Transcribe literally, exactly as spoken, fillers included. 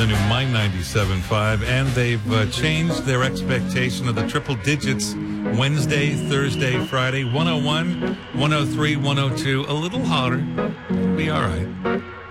the new My ninety-seven point five, and they've uh, changed their expectation of the triple digits Wednesday, Thursday, Friday, one oh one, one oh three, one oh two, a little hotter. Be all right.